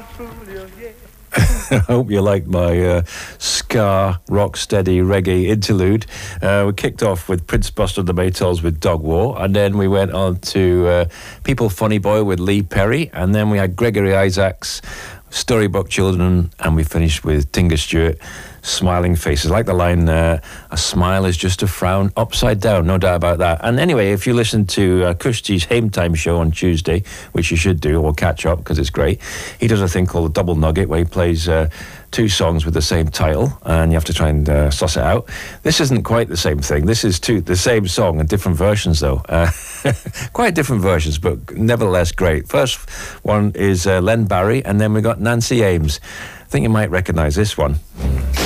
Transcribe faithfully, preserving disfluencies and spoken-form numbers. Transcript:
I hope you like my uh, ska, rock-steady reggae interlude. Uh, we kicked off with Prince Buster and the Maytals with Dog War, and then we went on to uh, People Funny Boy with Lee Perry, and then we had Gregory Isaacs, Storybook Children, and we finished with Tinga Stewart, Smiling Faces. I like the line, uh, a smile is just a frown upside down, no doubt about that. And anyway, if you listen to uh, Kushti's Hame Time show on Tuesday, which you should do, or catch up because it's great, he does a thing called a double nugget where he plays uh, two songs with the same title, and you have to try and uh, suss it out. This isn't quite the same thing. This is two the same song and different versions, though. Uh, quite different versions, but nevertheless great. First one is uh, Len Barry, and then we got Nancy Ames. I think you might recognise this one.